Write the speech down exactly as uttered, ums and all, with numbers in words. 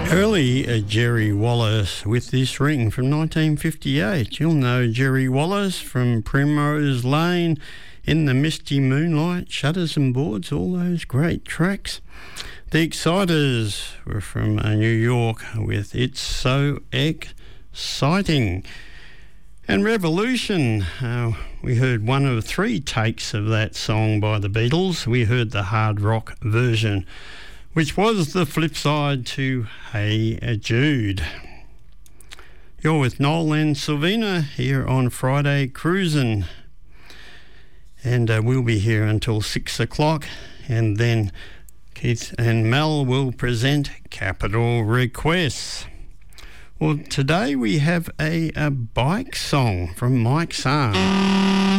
Early uh, Jerry Wallace with this ring from nineteen fifty-eight. You'll know Jerry Wallace from Primrose Lane, In the Misty Moonlight, Shutters and Boards, all those great tracks. The Exciters were from uh, New York with It's So Exciting. And Revolution, uh, we heard one of three takes of that song by the Beatles. We heard the hard rock version, which was the flip side to Hey Jude. You're with Noel and Sylvina here on Friday Cruisin'. And uh, we'll be here until six o'clock, and then Keith and Mel will present Capital Requests. Well, today we have a, a bike song from Mike's Arm.